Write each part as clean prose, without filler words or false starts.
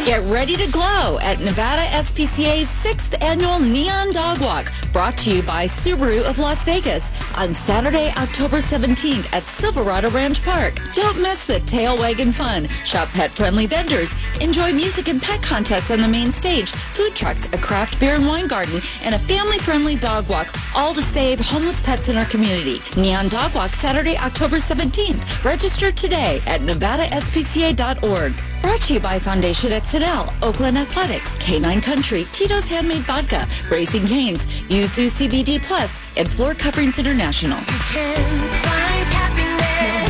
Get ready to glow at Nevada SPCA's 6th Annual Neon Dog Walk, brought to you by Subaru of Las Vegas on Saturday, October 17th at Silverado Ranch Park. Don't miss the tail wagging fun. Shop pet-friendly vendors. Enjoy music and pet contests on the main stage, food trucks, a craft beer and wine garden, and a family-friendly dog walk, all to save homeless pets in our community. Neon Dog Walk, Saturday, October 17th. Register today at nevadaspca.org. Brought to you by Foundation XNL, Oakland Athletics, K9 Country, Tito's Handmade Vodka, Racing Canes, Yuzu CBD Plus, and Floor Coverings International. You can find happiness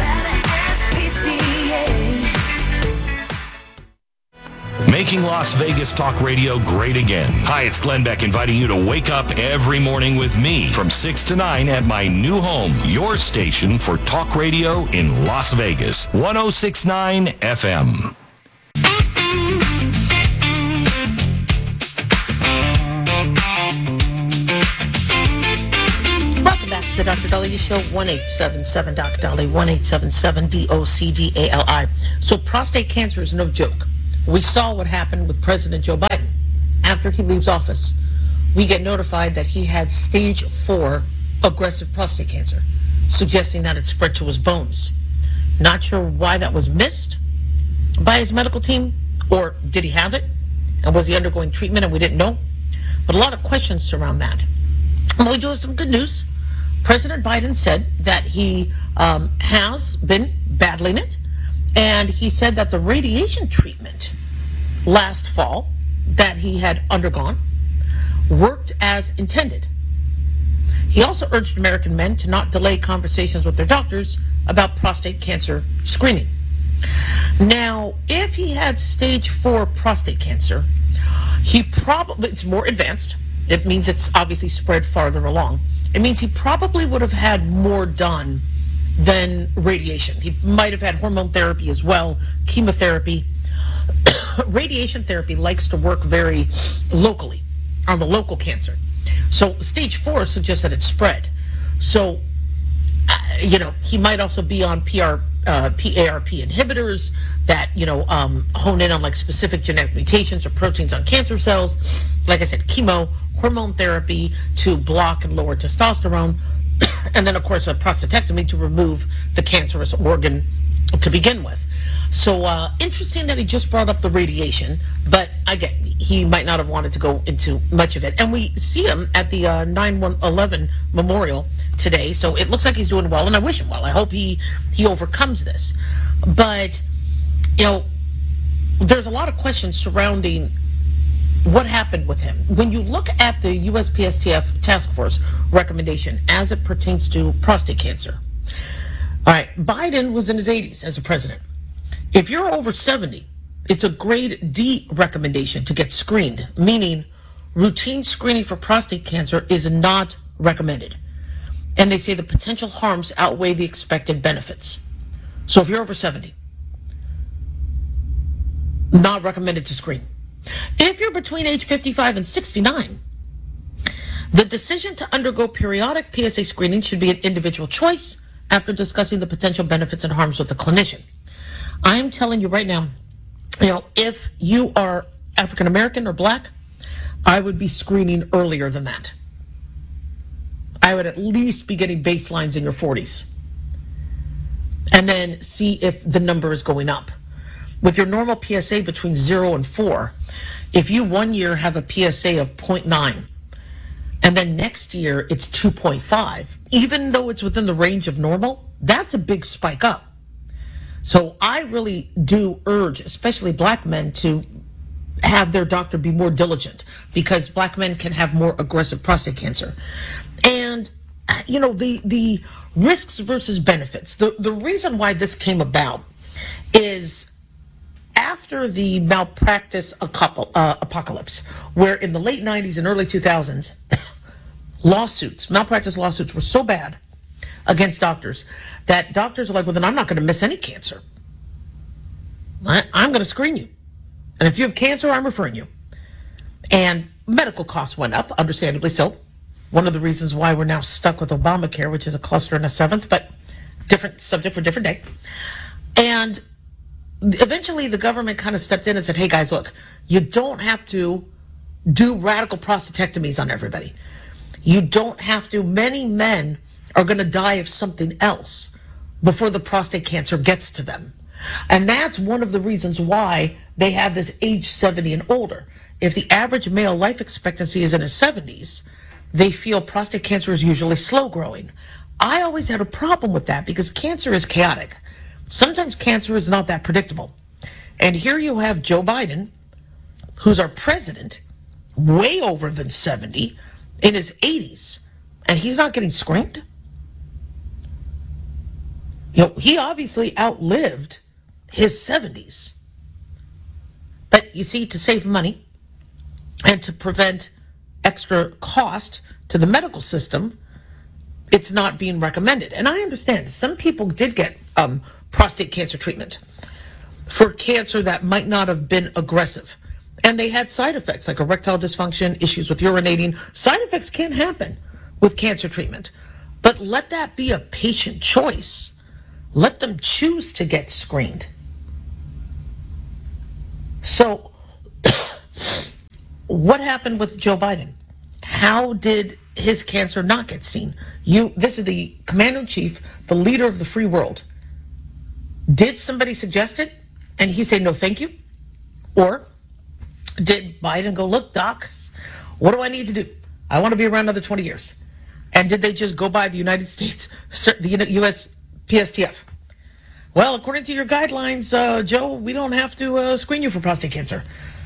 at SPCA. Making Las Vegas Talk Radio great again. Hi, it's Glenn Beck inviting you to wake up every morning with me from 6 to 9 at my new home, your station for talk radio in Las Vegas, 106.9 FM. The Dr. Dali Show, 1-877 Dr. Dali, 1-877 DOCDALI. So prostate cancer is no joke. We saw what happened with President Joe Biden. After he leaves office, we get notified that he had stage 4 aggressive prostate cancer, suggesting that it spread to his bones. Not sure why that was missed by his medical team, or did he have it? And was he undergoing treatment and we didn't know? But a lot of questions surround that. And we do have some good news. President Biden said that he has been battling it, and he said that the radiation treatment last fall that he had undergone worked as intended. He also urged American men to not delay conversations with their doctors about prostate cancer screening. Now, if he had stage 4 prostate cancer, it's more advanced. It means it's obviously spread farther along. It means he probably would have had more done than radiation. He might have had hormone therapy as well, chemotherapy. Radiation therapy likes to work very locally on the local cancer. So stage 4 suggests that it's spread. So, he might also be on PARP inhibitors that, hone in on like specific genetic mutations or proteins on cancer cells. Like I said, chemo, hormone therapy to block and lower testosterone, and then of course a prostatectomy to remove the cancerous organ to begin with. So interesting that he just brought up the radiation, but again, he might not have wanted to go into much of it. And we see him at the 9/11 memorial today, so it looks like he's doing well, and I wish him well. I hope he overcomes this. But, there's a lot of questions surrounding what happened with him. When you look at the USPSTF task force recommendation as it pertains to prostate cancer, all right, Biden was in his 80s as a president. If you're over 70, it's a grade D recommendation to get screened, meaning routine screening for prostate cancer is not recommended. And they say the potential harms outweigh the expected benefits. So if you're over 70, not recommended to screen. If you're between age 55 and 69, the decision to undergo periodic PSA screening should be an individual choice after discussing the potential benefits and harms with a clinician. I'm telling you right now, if you are African American or black, I would be screening earlier than that. I would at least be getting baselines in your 40s. And then see if the number is going up. With your normal PSA between 0 and 4, if you one year have a PSA of 0.9, and then next year it's 2.5, even though it's within the range of normal, that's a big spike up. So I really do urge, especially black men, to have their doctor be more diligent, because black men can have more aggressive prostate cancer. And, the risks versus benefits. The reason why this came about is after the malpractice apocalypse, where in the late 90s and early 2000s, malpractice lawsuits were so bad against doctors that doctors are like, well, then I'm not going to miss any cancer. I'm going to screen you. And if you have cancer, I'm referring you. And medical costs went up, understandably so. One of the reasons why we're now stuck with Obamacare, which is a cluster and a seventh, but different subject for different day. And eventually the government kind of stepped in and said, hey guys, look, you don't have to do radical prostatectomies on everybody. You don't have to. Many men are going to die of something else before the prostate cancer gets to them. And that's one of the reasons why they have this age 70 and older. If the average male life expectancy is in his 70s, they feel prostate cancer is usually slow growing. I always had a problem with that because cancer is chaotic. Sometimes cancer is not that predictable. And here you have Joe Biden, who's our president, way over than 70, in his 80s, and he's not getting screened? You know, he obviously outlived his 70s. But you see, to save money and to prevent extra cost to the medical system, it's not being recommended. And I understand some people did get prostate cancer treatment for cancer that might not have been aggressive. And they had side effects like erectile dysfunction, issues with urinating. Side effects can happen with cancer treatment. But let that be a patient choice. Let them choose to get screened. So, what happened with Joe Biden? How did his cancer not get seen? This is the commander-in-chief, the leader of the free world. Did somebody suggest it and he said, no, thank you? Or did Biden go, look, doc, what do I need to do? I want to be around another 20 years. And did they just go by the United States, the U.S. PSTF? Well, according to your guidelines, Joe, we don't have to screen you for prostate cancer.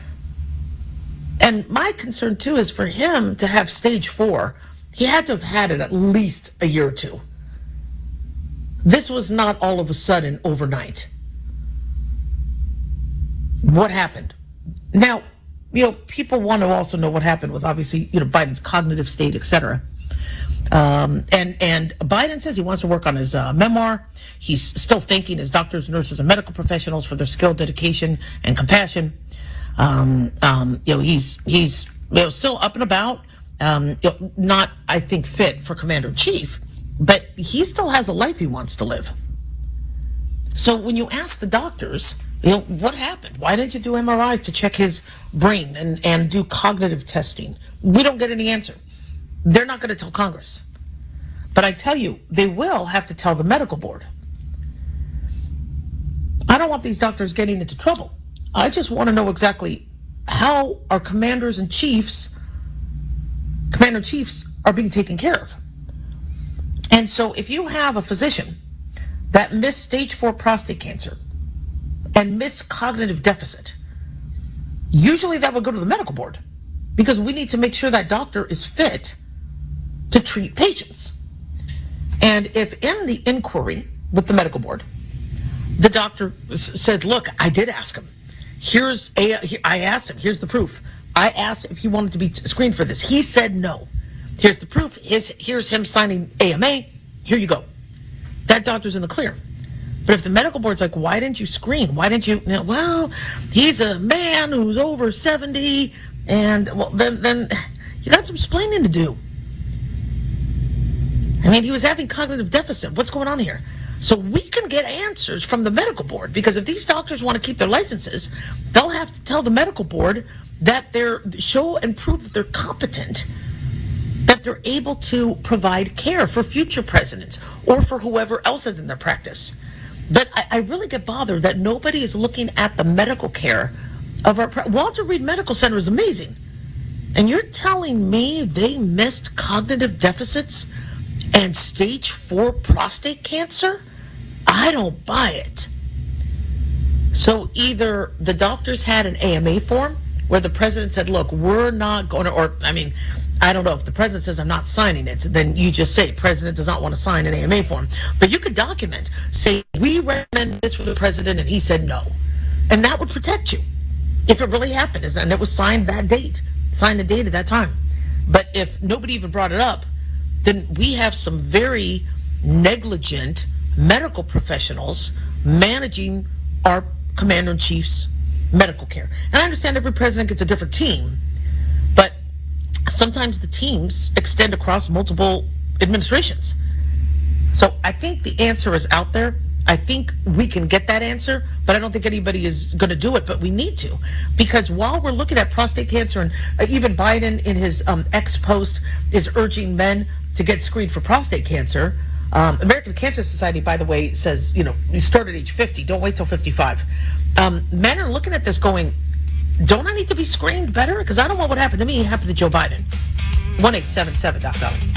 And my concern, too, is for him to have stage 4, he had to have had it at least a year or two. This was not all of a sudden overnight. What happened? Now, people want to also know what happened with, obviously, Biden's cognitive state, etc. And Biden says he wants to work on his memoir. He's still thanking his doctors, nurses, and medical professionals for their skill, dedication, and compassion. He's still up and about. Not, I think, fit for commander-in-chief, but he still has a life he wants to live. So when you ask the doctors, what happened? Why didn't you do MRIs to check his brain and do cognitive testing? We don't get any answer. They're not going to tell Congress. But I tell you, they will have to tell the medical board. I don't want these doctors getting into trouble. I just want to know exactly how our commander-in-chiefs are being taken care of. And so if you have a physician that missed stage 4 prostate cancer and missed cognitive deficit, usually that would go to the medical board because we need to make sure that doctor is fit to treat patients. And if in the inquiry with the medical board, the doctor said, look, I did ask him. I asked him, here's the proof. I asked if he wanted to be screened for this. He said no. Here's the proof. Here's him signing AMA. Here you go. That doctor's in the clear. But if the medical board's like, why didn't you screen? Why didn't you? Well, he's a man who's over 70, and well, then you got some explaining to do. I mean, he was having cognitive deficit. What's going on here? So we can get answers from the medical board, because if these doctors want to keep their licenses, they'll have to tell the medical board that show and prove that they're competent, that they're able to provide care for future presidents or for whoever else is in their practice. But I really get bothered that nobody is looking at the medical care of our Walter Reed Medical Center is amazing. And you're telling me they missed cognitive deficits and stage 4 prostate cancer? I don't buy it. So either the doctors had an AMA form where the president said, look, we're not going to, or I mean, I don't know, if the president says I'm not signing it, then you just say president does not want to sign an AMA form. But you could document, say, we recommend this for the president, and he said no. And that would protect you if it really happened, and it was signed that date, signed the date at that time. But if nobody even brought it up, then we have some very negligent medical professionals managing our commander-in-chief's medical care. And I understand every president gets a different team, but sometimes the teams extend across multiple administrations. So I think the answer is out there. I think we can get that answer, but I don't think anybody is going to do it, but we need to. Because while we're looking at prostate cancer, and even Biden in his X post is urging men to get screened for prostate cancer. American Cancer Society, by the way, says, you start at age 50, don't wait till 55. Men are looking at this going, don't I need to be screened better? Because I don't want what happened to me happened to Joe Biden. 1-877-DOC-DOLLY.